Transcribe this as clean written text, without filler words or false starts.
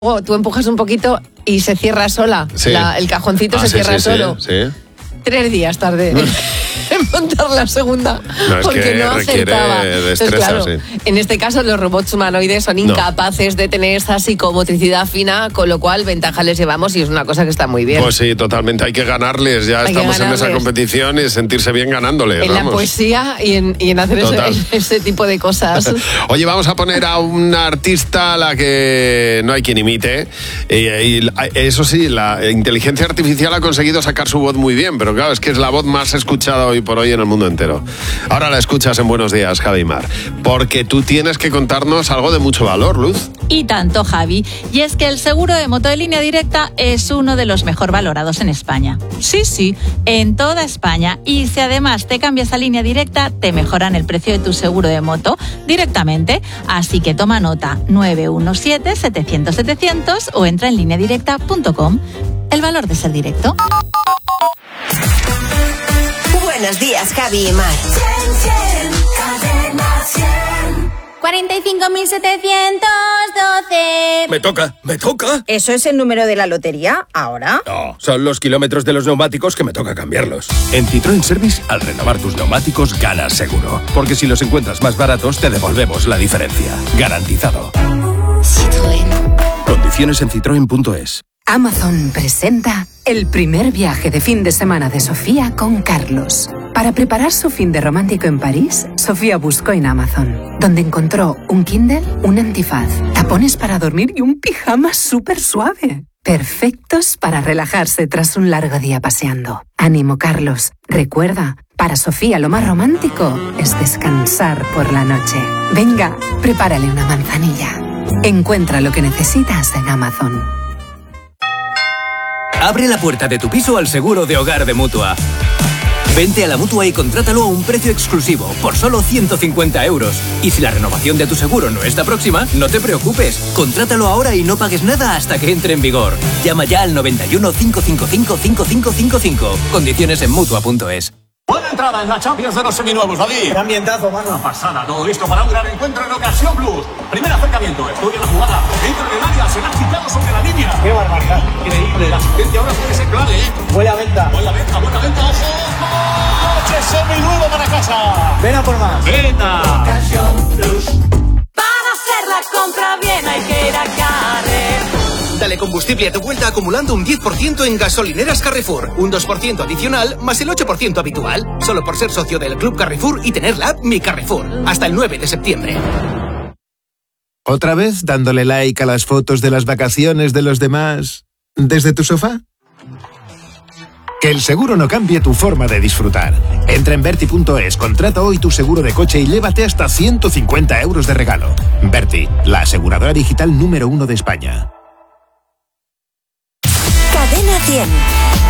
Tú empujas un poquito y se cierra sola. Sí. El cajoncito se cierra solo. Sí. 3 días tarde en montar la segunda. No, es porque que no requiere acertaba. destreza, Claro, sí. en este caso los robots humanoides son incapaces de tener esa psicomotricidad fina, con lo cual ventaja les llevamos y es una cosa que está muy bien. Pues sí, totalmente. Hay que ganarles. Ya estamos en esa competición y sentirse bien ganándoles. En la poesía y en hacer ese tipo de cosas. Oye, vamos a poner a una artista a la que no hay quien imite. Y eso sí, la inteligencia artificial ha conseguido sacar su voz muy bien, pero claro, es que es la voz más escuchada hoy por hoy en el mundo entero. Ahora la escuchas en Buenos Días, Javi Mar, porque tú tienes que contarnos algo de mucho valor, Luz. Y tanto, Javi. Y es que el seguro de moto de línea directa es uno de los mejor valorados en España. Sí, en toda España. Y si además te cambias a línea directa, te mejoran el precio de tu seguro de moto directamente. Así que toma nota, 917-700-700 o entra en lineadirecta.com. El valor de ser directo. Buenos días, Javi y Mar. 45.712. Me toca. ¿Eso es el número de la lotería ahora? No, son los kilómetros de los neumáticos que me toca cambiarlos. En Citroën Service, al renovar tus neumáticos, ganas seguro. Porque si los encuentras más baratos, te devolvemos la diferencia. Garantizado. Citroën. Condiciones en citroen.es. Amazon presenta el primer viaje de fin de semana de Sofía con Carlos. Para preparar su fin de romántico en París, Sofía buscó en Amazon, donde encontró un Kindle, un antifaz, tapones para dormir y un pijama súper suave. Perfectos para relajarse tras un largo día paseando. Ánimo, Carlos. Recuerda, para Sofía lo más romántico es descansar por la noche. Venga, prepárale una manzanilla. Encuentra lo que necesitas en Amazon. Abre la puerta de tu piso al seguro de hogar de Mutua. Vente a la Mutua y contrátalo a un precio exclusivo, por solo 150 €. Y si la renovación de tu seguro no está próxima, no te preocupes. Contrátalo ahora y no pagues nada hasta que entre en vigor. Llama ya al 91 555 5555. Condiciones en Mutua.es. Buena entrada en la Champions de los seminuevos, David. ¡Qué ambientazo, mano! Una pasada, todo listo para un gran encuentro en Ocasión Plus. Primer acercamiento, estudia la jugada, entra en el área, se la ha quitado sobre la línea. ¡Qué barbaridad! Increíble, la asistencia ahora puede ser clave, ¿eh? Buena venta, buena venta, ojo. ¡Coche seminuevo para casa! Ven a por más. ¡Venta! Ocasión Plus. Para hacer la compra bien hay que ir a Carrefour. Dale combustible a tu vuelta acumulando un 10% en gasolineras Carrefour. Un 2% adicional más el 8% habitual. Solo por ser socio del Club Carrefour y tener la app Mi Carrefour. Hasta el 9 de septiembre. ¿Otra vez dándole like a las fotos de las vacaciones de los demás desde tu sofá? Que el seguro no cambie tu forma de disfrutar. Entra en Verti.es, contrata hoy tu seguro de coche y llévate hasta 150 € de regalo. Verti, la aseguradora digital número 1 de España. Cadena 100.